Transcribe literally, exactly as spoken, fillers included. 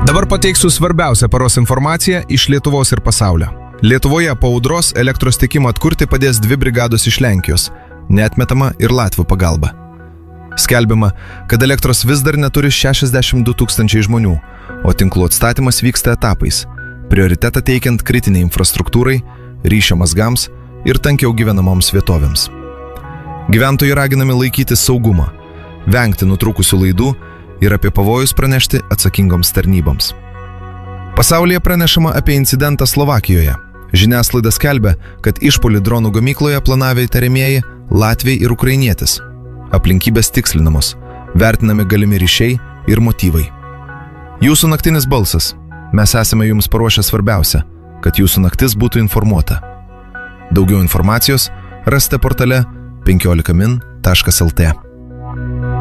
Dabar pateiksiu svarbiausią paros informaciją iš Lietuvos ir pasaulio. Lietuvoje po audros elektros tiekimą atkurti padės dvi brigados iš Lenkijos, neatmetama ir Latvių pagalba. Skelbiama, kad elektros vis dar neturi šešiasdešimt du tūkstančiai žmonių, o tinklų atstatymas vyksta etapais, prioritetą teikiant kritiniai infrastruktūrai, ryšio mazgams ir tankiau gyvenamoms vietovėms. Gyventojai raginami laikytis saugumą, vengti nutrūkusių laidų ir apie pavojus pranešti atsakingoms tarnyboms. Pasaulyje pranešama apie incidentą Slovakijoje. Žiniasklaida skelbia, kad išpuolį dronų gamykloje planavę įtariamieji latviai ir ukrainietis. Aplinkybės tikslinamos, vertinami galimi ryšiai ir motyvai. Jūsų naktinis balsas. Mes esame jums paruošę svarbiausia, kad jūsų naktis būtų informuota. Daugiau informacijos rasite portale penkiolika min taškas lt.